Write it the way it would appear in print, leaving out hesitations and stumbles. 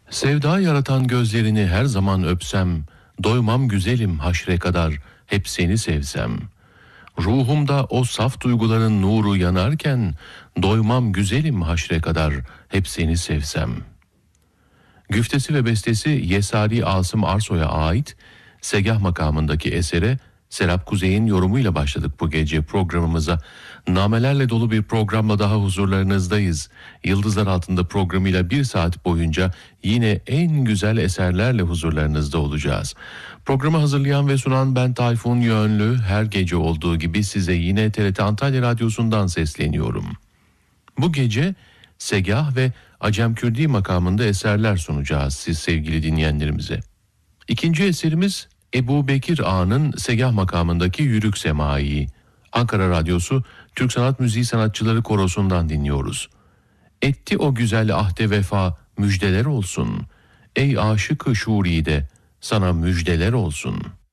Sevda yaratan gözlerini her zaman öpsem, doymam güzelim haşre kadar hep seni sevsem. Ruhumda o saf duyguların nuru yanarken, doymam güzelim haşre kadar hep seni sevsem. Güftesi ve bestesi Yesari Asım Arsoy'a ait Segah makamındaki esere Serap Kuzey'in yorumuyla başladık bu gece programımıza. Namelerle dolu bir programla daha huzurlarınızdayız. Yıldızlar Altında programıyla 1 saat boyunca yine en güzel eserlerle huzurlarınızda olacağız. Programı hazırlayan ve sunan ben Tayfun Yönlü. Her gece olduğu gibi size yine TRT Antalya Radyosu'ndan sesleniyorum. Bu gece Segah ve Acem Kürdi makamında eserler sunacağız siz sevgili dinleyenlerimize. İkinci eserimiz Ebu Bekir Ağa'nın Segah makamındaki Yürük Semai. Ankara Radyosu Türk Sanat Müziği Sanatçıları Korosu'ndan dinliyoruz. Etti o güzel ahde vefa müjdeler olsun. Ey aşık-ı şuride sana müjdeler olsun.